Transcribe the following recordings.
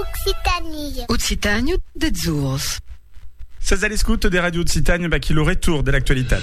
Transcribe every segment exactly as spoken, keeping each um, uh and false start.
Occitanie. Occitanie de Zurs. Ces all'escoute des radios de Occitanie, bah, qui le retour de l'actualité.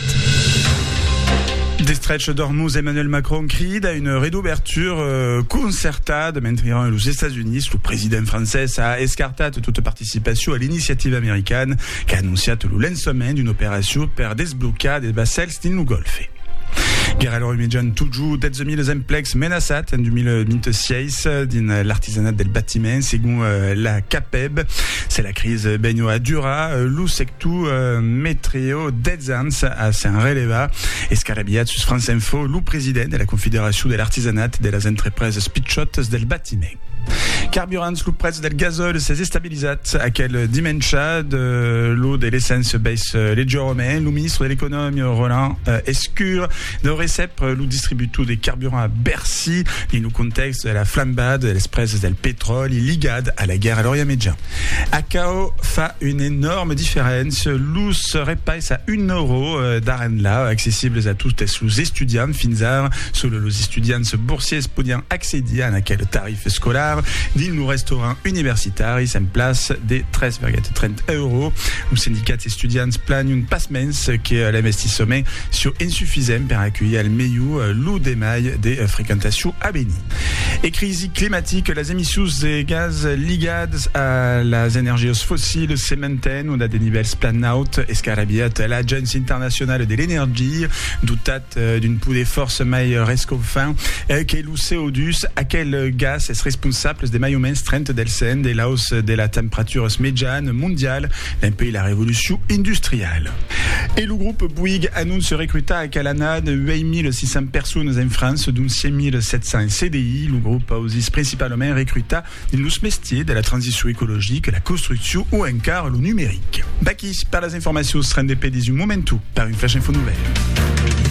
Des stretch d'Ormuz, Emmanuel Macron cride à une redouverture euh, concertada mentre los États-Unis, le président français a escartat toute participation à l'initiative américaine qui a annoncé le lancement d'une opération per desbloquer des vassals din le Golfe. Guerra l'Orimidian toujours des mille emplex menaçat en deux mille vingt-six din l'artisanat del bâtiment según euh, la CAPEB. C'est la crise benio a dura, lu sectu euh, metreo des ans a sen releva. Escarabiat sus France Info, lu président de la Confédération de l'artisanat de las entreprises pitchotes del bâtiment. Carburants, lo prez del gazol s'est stabilisat a quel dimencha de l'eau de l'essence baisse leggerement. Le ministre de l'économie Roland euh, Escure de recep lo distributo des carburants à Bercy in le contexte de la flambade de l'express del pétrole ligade à la guerre à l'Orient Médian. A C A O fa une énorme différence. Lus repais à un euro euh, d'arène-là, accessibles à tous les étudiants fins solo los étudiants boursiers podiant accéder à quel tarif scolaire din le restaurant universitaire en place des treize virgule trente euros. Le syndicat étudiants plan une passemens qui est l'investissement sur insuffisant pour accueillir le meilleur l'eau des mailles des fréquentations à Béni. Et crise climatique, les émissions de gaz ligades à les énergies fossiles se maintiennent. On a des niveaux planaut escarabiat l'Agence internationale de l'énergie doutat d'une poutre des forces mai rescofin que le C O deux à quel gaz est responsable des maillons trente del cent de la hausse de la température médiane mondiale d'un pays la révolution industrielle. Et le groupe Bouygues annonce recruter à Calanade huit mille six cents personnes en France, dont cinq mille sept cents C D I. Le groupe a aussi principalement recruté dans les métiers de la transition écologique, la construction ou encore le numérique. Baki, par les informations, sera des P D du Momentu, par une flash info nouvelle.